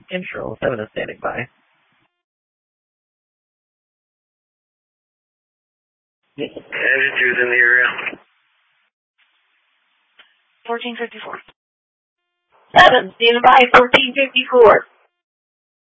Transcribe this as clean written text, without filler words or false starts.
Control 7 is standing by. Engine 2's in the area. 1454. 7, standing by, 1454.